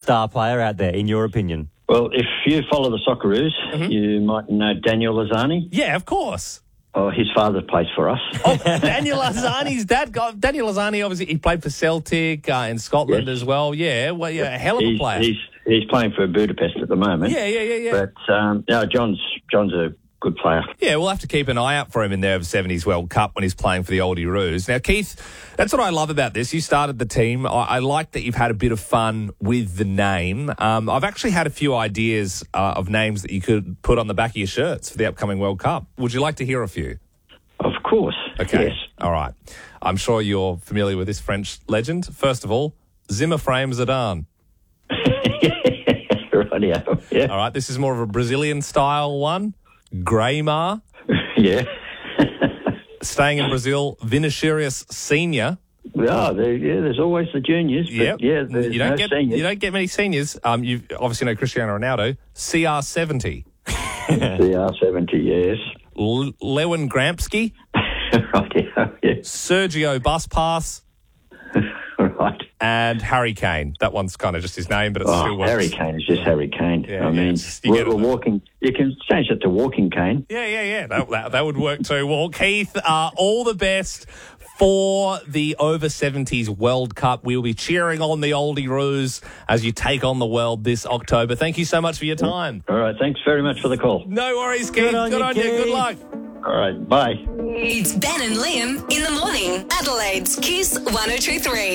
star player out there, in your opinion? Well, if you follow the Socceroos, you might know Daniel Lazzani. Yeah, of course. Oh, his father plays for us. Oh, Daniel Lazzani's dad. Daniel Lazzani, obviously, he played for Celtic in Scotland as well. Yeah, well, yeah, a hell of a player. He's playing for Budapest at the moment. Yeah. But no, John's a good player. Yeah, we'll have to keep an eye out for him in the over-70s World Cup when he's playing for the Oldie Roos. Now, Keith, that's what I love about this. You started the team. I like that you've had a bit of fun with the name. I've actually had a few ideas of names that you could put on the back of your shirts for the upcoming World Cup. Would you like to hear a few? Of course. Okay. Yes. All right. I'm sure you're familiar with this French legend. First of all, Zimmer Frame Zidane. Rightio. Yeah. All right. This is more of a Brazilian-style one. Greymar. Yeah. Staying in Brazil, Vinicius Senior. Oh, there's always the juniors. But Yep. Yeah, there's no seniors. You don't get many seniors. You obviously know Cristiano Ronaldo. CR70. CR70, yes. Lewin Grampsky. Rightio, yeah. Sergio Buspass. Right. And Harry Kane. That one's kind of just his name, but it still works. Harry Kane is just Harry Kane. Yeah, I mean, we're walking. You can change it to Walking Kane. Yeah. That would work too. Well, Keith, all the best for the over-70s World Cup. We'll be cheering on the Oldie Roos as you take on the world this October. Thank you so much for your time. All right, thanks very much for the call. No worries, Keith. Good on you. Good luck. All right, bye. It's Ben and Liam in the morning. Adelaide's Kiss 102.3.